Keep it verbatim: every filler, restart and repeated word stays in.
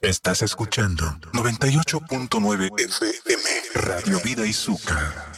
Estás escuchando noventa y ocho punto nueve F M, Radio Vida Izuka.